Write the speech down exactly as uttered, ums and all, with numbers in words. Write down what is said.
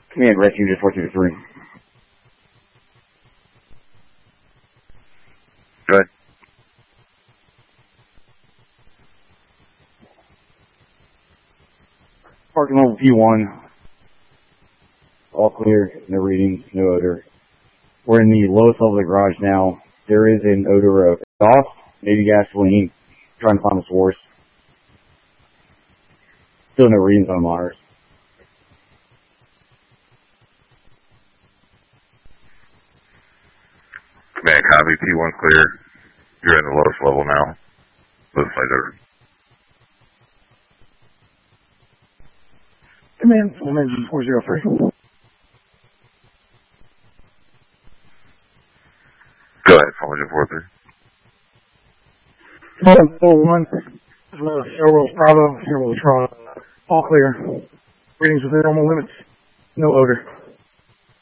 Command Refuge at four two three. Go ahead. Parking level P one. All clear, no readings, no odor. We're in the lowest level of the garage now. There is an odor of exhaust, maybe gasoline. Trying to find the source. Still no readings on monitors. Command, copy. P one clear. You're in the lowest level now. Looks like over. Command, Command four zero three. Go ahead, Formation four three. Command four one. Airwell Bravo, Airwell Toronto. All clear. Readings within normal limits. No odor.